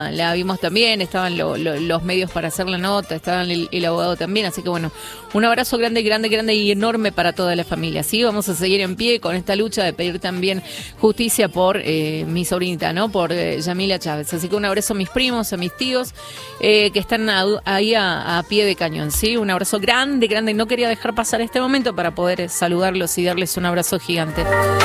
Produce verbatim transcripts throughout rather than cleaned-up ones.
La vimos también, estaban lo, lo, los medios para hacer la nota, estaban el, el abogado también, así que bueno, un abrazo grande, grande, grande y enorme para toda la familia. Sí, vamos a seguir en pie con esta lucha de pedir también justicia por eh, mi sobrinita, ¿no? Por eh, Yamila Chávez. Así que un abrazo a mis primos, a mis tíos eh, que están a, ahí a, a pie de cañón, ¿sí? Un abrazo grande, grande. No quería dejar pasar este momento para poder saludarlos y darles un abrazo gigante.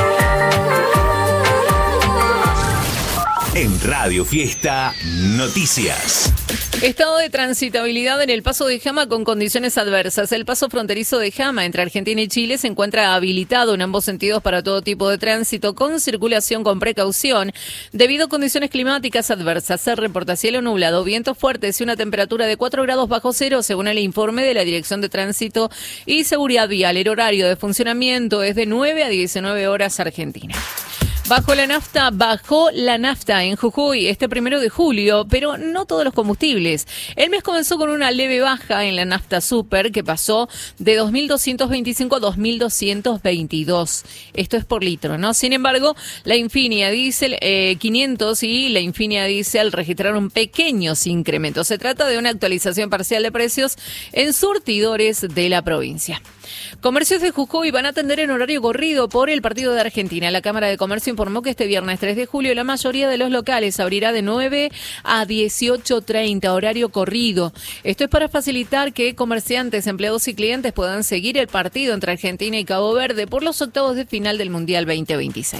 En Radio Fiesta, noticias. Estado de transitabilidad en el paso de Jama con condiciones adversas. El paso fronterizo de Jama entre Argentina y Chile se encuentra habilitado en ambos sentidos para todo tipo de tránsito con circulación con precaución debido a condiciones climáticas adversas. Se reporta cielo nublado, vientos fuertes y una temperatura de cuatro grados bajo cero según el informe de la Dirección de Tránsito y Seguridad Vial. El horario de funcionamiento es de nueve a diecinueve horas Argentina. Bajo la nafta, bajó la nafta en Jujuy este primero de julio, pero no todos los combustibles. El mes comenzó con una leve baja en la nafta super que pasó de dos mil doscientos veinticinco a dos mil doscientos veintidós. Esto es por litro, ¿no? Sin embargo, la Infinia Diesel eh, quinientos y la Infinia Diesel registraron pequeños incrementos. Se trata de una actualización parcial de precios en surtidores de la provincia. Comercios de Jujuy van a atender en horario corrido por el partido de Argentina. La Cámara de Comercio informó que este viernes tres de julio la mayoría de los locales abrirá de nueve a dieciocho treinta, horario corrido. Esto es para facilitar que comerciantes, empleados y clientes puedan seguir el partido entre Argentina y Cabo Verde por los octavos de final del Mundial veinte veintiséis.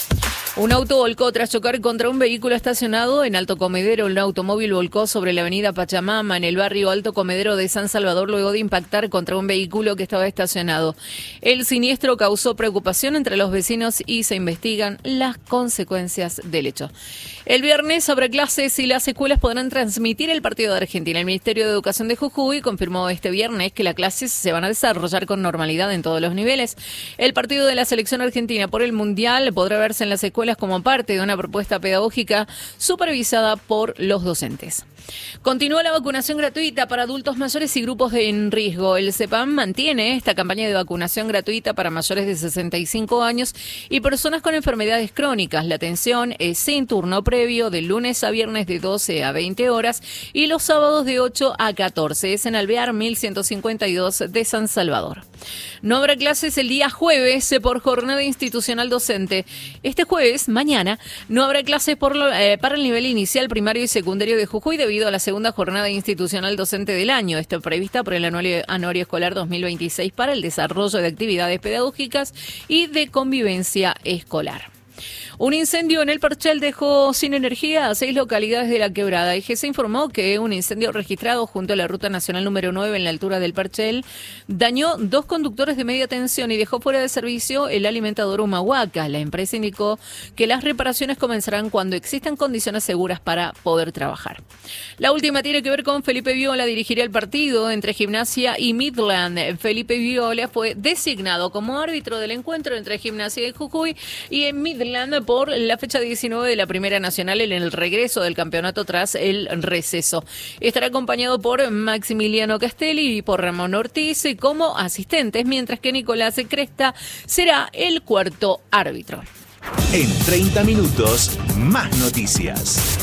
Un auto volcó tras chocar contra un vehículo estacionado en Alto Comedero. Un automóvil volcó sobre la avenida Pachamama en el barrio Alto Comedero de San Salvador luego de impactar contra un vehículo que estaba estacionado. El siniestro causó preocupación entre los vecinos y se investigan las consecuencias del hecho. El viernes habrá clases y las escuelas podrán transmitir el partido de Argentina. El Ministerio de Educación de Jujuy confirmó este viernes que las clases se van a desarrollar con normalidad en todos los niveles. El partido de la selección argentina por el Mundial podrá verse en las escuelas como parte de una propuesta pedagógica supervisada por los docentes. Continúa la vacunación gratuita para adultos mayores y grupos de en riesgo. El CEPAM mantiene esta campaña de vacunación gratuita para mayores de sesenta y cinco años y personas con enfermedades crónicas. La atención es sin turno previo de lunes a viernes de doce a veinte horas y los sábados de ocho a catorce. Es en Alvear mil ciento cincuenta y dos de San Salvador. No habrá clases el día jueves por jornada institucional docente. Este jueves, mañana, no habrá clases por lo, eh, para el nivel inicial, primario y secundario de Jujuy debido a la segunda jornada institucional docente del año. Está prevista por el anuario, anuario escolar dos mil veintiséis para el desarrollo de actividades pedagógicas y de convivencia escolar. Un incendio en el Parchel dejó sin energía a seis localidades de la Quebrada. I G E informó que un incendio registrado junto a la ruta nacional número nueve en la altura del Parchel dañó dos conductores de media tensión y dejó fuera de servicio el alimentador Humahuaca. La empresa indicó que las reparaciones comenzarán cuando existan condiciones seguras para poder trabajar. La última tiene que ver con Felipe Viola. Dirigirá el partido entre Gimnasia y Midland. Felipe Viola fue designado como árbitro del encuentro entre Gimnasia y Jujuy y en Midland por la fecha diecinueve de la Primera Nacional en el regreso del campeonato tras el receso. Estará acompañado por Maximiliano Castelli y por Ramón Ortiz como asistentes, mientras que Nicolás Cresta será el cuarto árbitro. En treinta minutos, más noticias.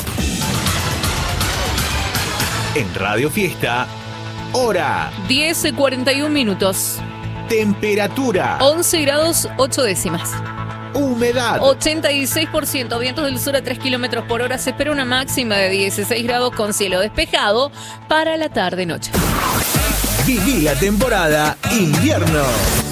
En Radio Fiesta, hora. diez cuarenta y un minutos. Temperatura. once grados ocho décimas. Humedad. ochenta y seis por ciento, vientos del sur a tres kilómetros por hora. Se espera una máxima de dieciséis grados con cielo despejado para la tarde-noche. Viví la temporada invierno.